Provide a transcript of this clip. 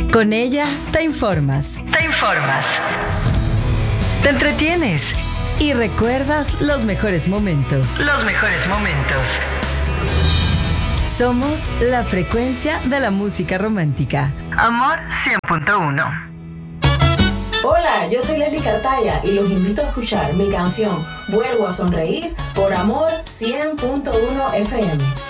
Con ella te informas. Te entretienes y recuerdas los mejores momentos. Somos la frecuencia de la música romántica. Amor 100.1. Hola, yo soy Leslie Cartaya y los invito a escuchar mi canción Vuelvo a Sonreír por Amor 100.1 FM.